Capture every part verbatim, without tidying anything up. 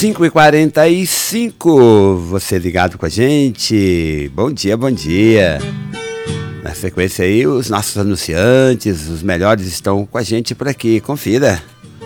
cinco e quarenta e cinco, você ligado com a gente, bom dia, bom dia. Na sequência aí, os nossos anunciantes, os melhores estão com a gente por aqui, confira.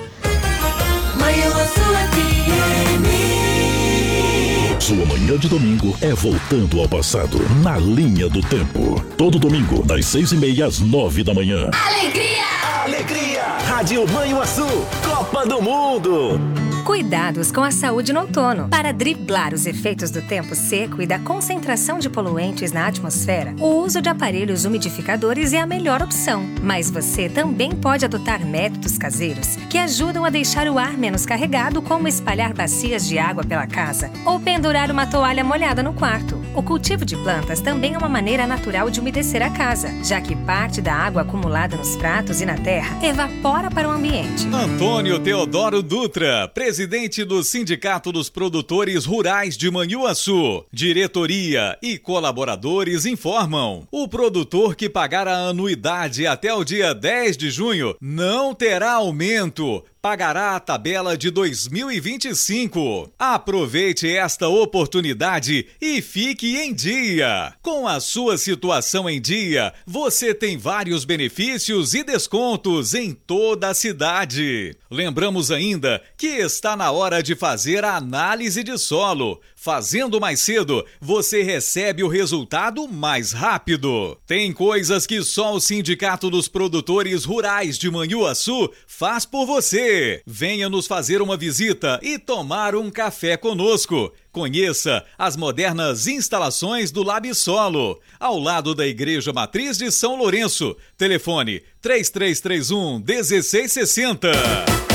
Sua manhã de domingo é voltando ao passado, na linha do tempo. Todo domingo, das seis e meia às nove da manhã. Alegria! Alegria! Rádio Manhuaçu, Copa do Mundo! Cuidados com a saúde no outono. Para driblar os efeitos do tempo seco e da concentração de poluentes na atmosfera, o uso de aparelhos umidificadores é a melhor opção. Mas você também pode adotar métodos caseiros que ajudam a deixar o ar menos carregado, como espalhar bacias de água pela casa ou pendurar uma toalha molhada no quarto. O cultivo de plantas também é uma maneira natural de umedecer a casa, já que parte da água acumulada nos pratos e na terra evapora para o ambiente. Antônio Teodoro Dutra, presidente do Sindicato dos Produtores Rurais de Manhuaçu. Diretoria e colaboradores informam: o produtor que pagar a anuidade até o dia dez de junho não terá aumento. Pagará a tabela de dois mil e vinte e cinco. Aproveite esta oportunidade e fique em dia. Com a sua situação em dia, você tem vários benefícios e descontos em toda a cidade. Lembramos ainda que está na hora de fazer a análise de solo. Fazendo mais cedo, você recebe o resultado mais rápido. Tem coisas que só o Sindicato dos Produtores Rurais de Manhuaçu faz por você. Venha nos fazer uma visita e tomar um café conosco. Conheça as modernas instalações do Labsolo, ao lado da Igreja Matriz de São Lourenço. Telefone três três três um, um seis seis zero.